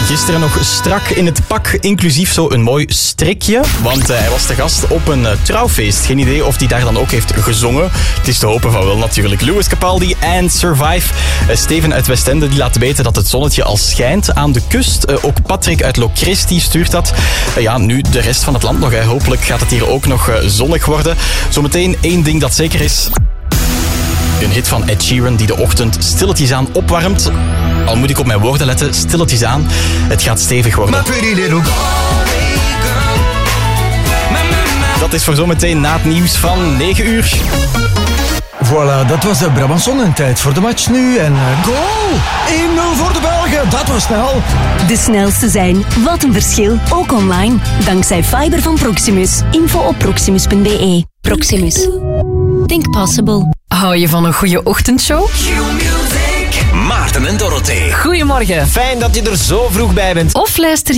Gisteren nog strak in het pak, inclusief zo een mooi strikje. Want hij was te gast op een trouwfeest. Geen idee of hij daar dan ook heeft gezongen. Het is te hopen van wel natuurlijk. Lewis Capaldi en Survive. Steven uit Westende die laat weten dat het zonnetje al schijnt aan de kust. Ook Patrick uit Locristi stuurt dat. Ja, nu de rest van het land nog. Hopelijk gaat het hier ook nog zonnig worden. Zometeen één ding dat zeker is. Een hit van Ed Sheeran die de ochtend stilletjes aan opwarmt. Al moet ik op mijn woorden letten, stilletjes aan. Het gaat stevig worden. Dat is voor zometeen na het nieuws van 9 uur. Voilà, dat was de Brabançon en tijd voor de match nu. En goal! 1-0 voor de Belgen, dat was snel. De snelste zijn. Wat een verschil, ook online. Dankzij fiber van Proximus. Info op proximus.be. Proximus. Think possible. Hou je van een goede ochtendshow? Maarten en Dorothee. Goedemorgen. Fijn dat je er zo vroeg bij bent. Of luister